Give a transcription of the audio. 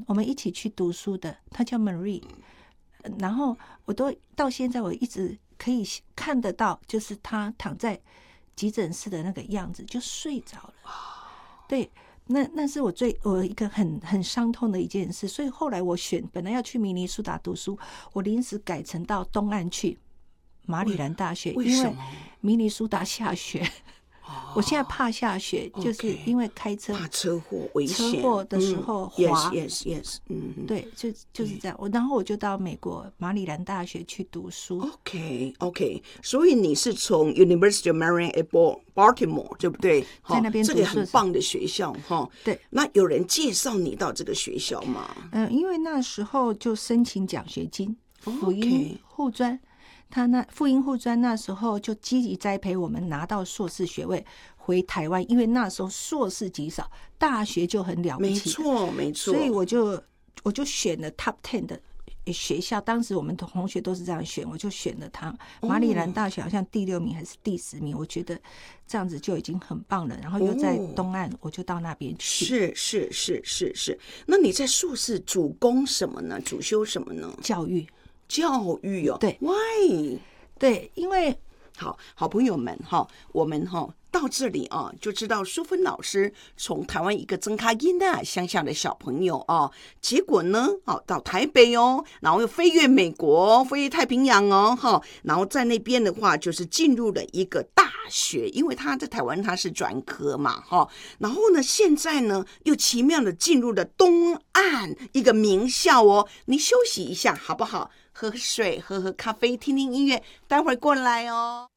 我们一起去读书的，她叫 Marie。然后我都到现在我一直可以看得到，就是她躺在急诊室的那个样子，就睡着了。对，那是我一个很伤痛的一件事。所以后来我本来要去明尼苏达读书，我临时改成到东岸去马里兰大学，因为明尼苏达下雪。我现在怕下雪，就是因为开车怕车祸危险， 车祸的时候滑。 yes， 对，就是这样。然后我就到美国马里兰大学去读书。 OK， 所以你是从 University of Maryland at Baltimore， 对不对？ 在那边读书， 这个很棒的学校哈。 对， 那有人介绍你到这个学校吗？ 因为那时候就申请奖学金，辅英护专。复英护专那时候就积极栽培我们拿到硕士学位回台湾，因为那时候硕士极少，大学就很了不起。 没错。 所以我就选了 Top 10的学校，当时我们同学都是这样选，我就选了它。马里兰大学好像第6名还是第10名，我觉得这样子就已经很棒了。然后又在东岸，我就到那边去。 是。那你在硕士主攻什么呢？主修什么呢？ 教育哦。 对 ，Why？ 对，因为好朋友们我们到这里就知道淑芬老师从台湾一个曾卡因的乡下的小朋友结果呢到台北然后又飞越美国，飞越太平洋然后在那边的话就是进入了一个大学，因为他在台湾他是专科嘛然后呢现在呢又奇妙的进入了东岸一个名校你休息一下好不好？喝水，喝咖啡，听听音乐，待会儿过来哦。